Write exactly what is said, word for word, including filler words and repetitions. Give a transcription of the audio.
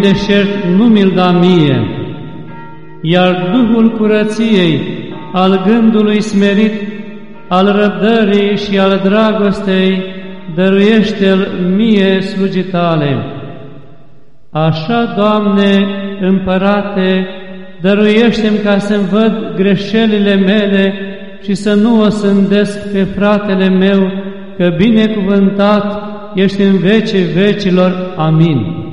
deșert nu mi-l da mie, iar Duhul curăției, al gândului smerit, al răbdării și al dragostei, dăruiește-l mie slujitale. Așa, Doamne, Împărate, dăruiește-mi ca să-mi văd greșelile mele și să nu o sândesc pe fratele meu, că binecuvântat ești în vecii vecilor. Amin.